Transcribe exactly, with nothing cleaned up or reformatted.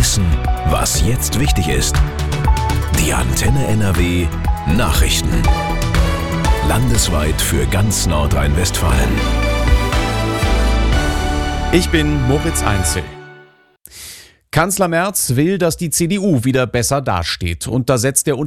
Wissen, was jetzt wichtig ist. Die Antenne N R W Nachrichten. Landesweit für ganz Nordrhein-Westfalen. Ich bin Moritz Einzel. Kanzler Merz will, dass die C D U wieder besser dasteht. Und da setzt er